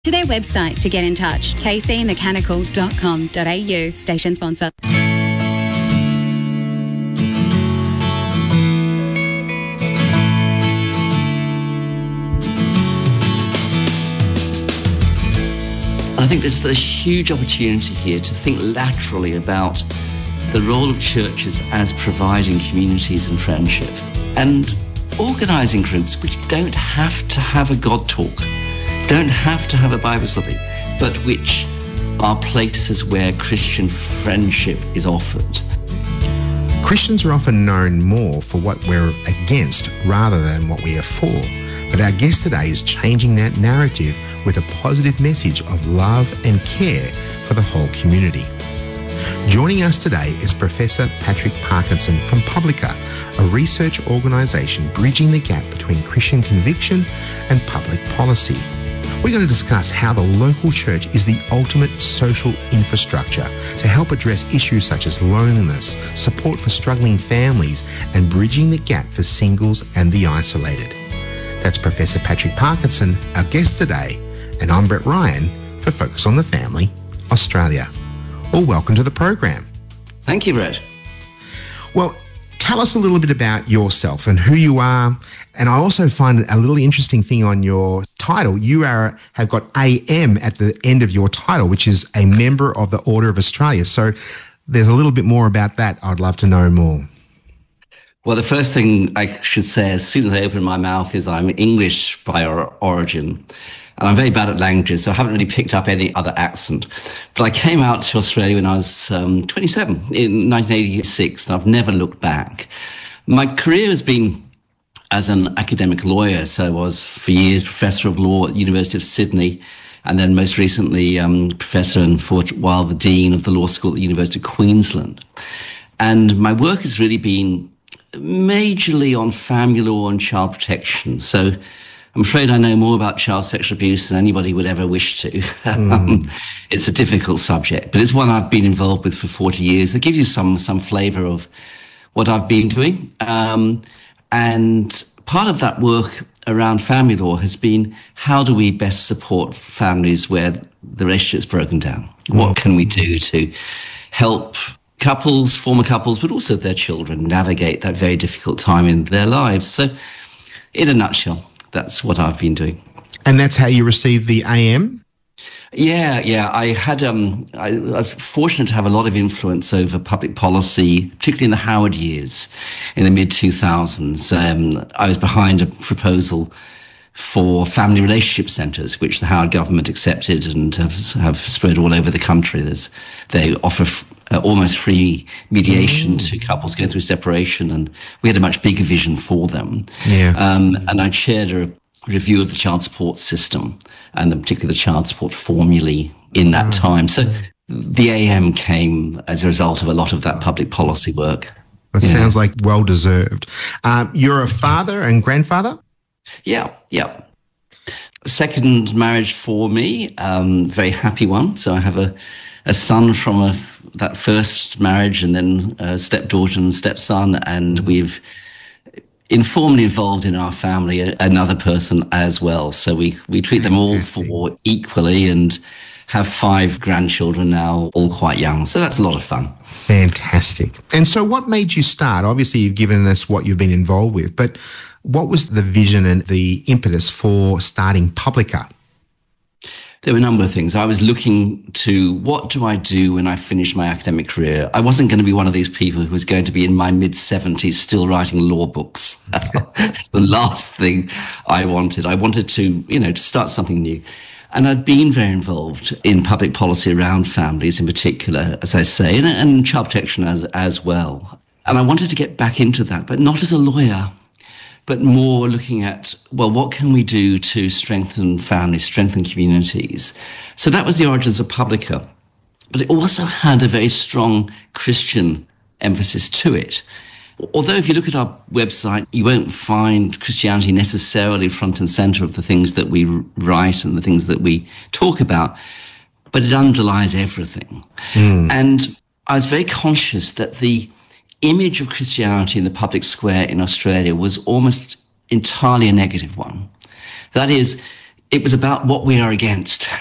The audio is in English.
to their website to get in touch, kcmechanical.com.au, station sponsor. I think there's a huge opportunity here to think laterally about the role of churches as providing communities and friendship, and organising groups which don't have to have a God talk, don't have to have a Bible study, but which are places where Christian friendship is offered. Christians are often known more for what we're against rather than what we are for. But our guest today is changing that narrative with a positive message of love and care for the whole community. Joining us today is Professor Patrick Parkinson from Publica, a research organisation bridging the gap between Christian conviction and public policy. We're going to discuss how the local church is the ultimate social infrastructure to help address issues such as loneliness, support for struggling families, and bridging the gap for singles and the isolated. That's Professor Patrick Parkinson, our guest today, and I'm Brett Ryan for Focus on the Family, Australia. Well, welcome to the program. Thank you, Brett. Well, tell us a little bit about yourself and who you are. And I also find a little interesting thing on your title. You have got AM at the end of your title, which is a member of the Order of Australia. So there's a little bit more about that. I'd love to know more. Well, the first thing I should say as soon as I open my mouth is I'm English by origin. And I'm very bad at languages, so I haven't really picked up any other accent. But I came out to Australia when I was 27 in 1986, and I've never looked back. My career has been as an academic lawyer, so I was for years Professor of Law at the University of Sydney, and then most recently Professor and for a while the Dean of the Law School at the University of Queensland. And my work has really been majorly on family law and child protection. So I'm afraid I know more about child sexual abuse than anybody would ever wish to. It's a difficult subject, but it's one I've been involved with for 40 years. It gives you some flavour of what I've been doing. And part of that work around family law has been, how do we best support families where the relationship's broken down? What can we do to help couples, former couples, but also their children navigate that very difficult time in their lives? So in a nutshell, that's what I've been doing. And that's how you received the AM? Yeah. I was fortunate to have a lot of influence over public policy, particularly in the Howard years, in the mid-2000s. I was behind a proposal for family relationship centres, which the Howard government accepted and have spread all over the country. They offer almost free mediation to couples going through separation, and we had a much bigger vision for them. Yeah. And I chaired a review of the child support system, and particularly the child support formulae in that time. So the AM came as a result of a lot of that public policy work. That sounds like well-deserved. You're a father and grandfather? Yeah. Second marriage for me, very happy one. So I have a son from that first marriage, and then a stepdaughter and stepson, and we've informally involved in our family another person as well. So we treat them all for equally, and have 5 grandchildren now, all quite young. So that's a lot of fun. Fantastic. And so what made you start? Obviously, you've given us what you've been involved with, but what was the vision and the impetus for starting Publica? There were a number of things. I was looking to, what do I do when I finish my academic career? I wasn't going to be one of these people who was going to be in my mid-70s still writing law books. That's the last thing I wanted. I wanted to, to start something new. And I'd been very involved in public policy around families in particular, as I say, and child protection as well. And I wanted to get back into that, but not as a lawyer, but more looking at, what can we do to strengthen families, strengthen communities? So that was the origins of Publica. But it also had a very strong Christian emphasis to it. Although if you look at our website, you won't find Christianity necessarily front and center of the things that we write and the things that we talk about, but it underlies everything. And I was very conscious that the image of Christianity in the public square in Australia was almost entirely a negative one. That is, It was about what we are against.